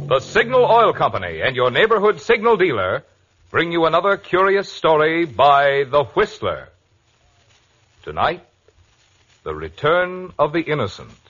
The Signal Oil Company and your neighborhood signal dealer bring you another curious story by The Whistler. Tonight, The Return of the Innocent.